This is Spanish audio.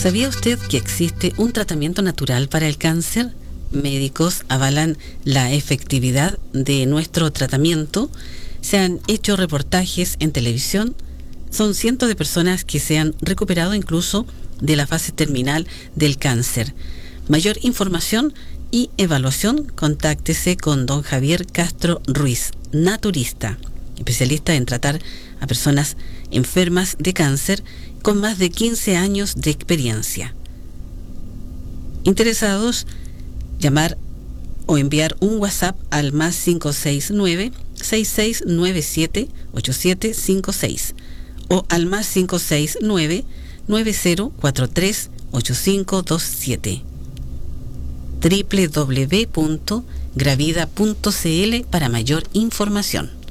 ¿Sabía usted que existe un tratamiento natural para el cáncer? Médicos avalan la efectividad de nuestro tratamiento. Se han hecho reportajes en televisión. Son cientos de personas que se han recuperado incluso de la fase terminal del cáncer. Mayor información y evaluación, contáctese con don Javier Castro Ruiz, naturista, especialista en tratar a personas enfermas de cáncer con más de 15 años de experiencia. Interesados, llamar o enviar un WhatsApp al más 569-6697-8756 o al más 569-9043-8527 www.gravida.cl para mayor información.